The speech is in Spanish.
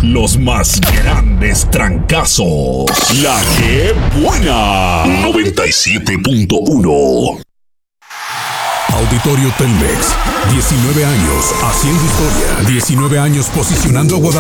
Los más grandes trancazos. La que buena. 97.1. Auditorio Telmex. 19 años haciendo historia. 19 años posicionando a Guadalajara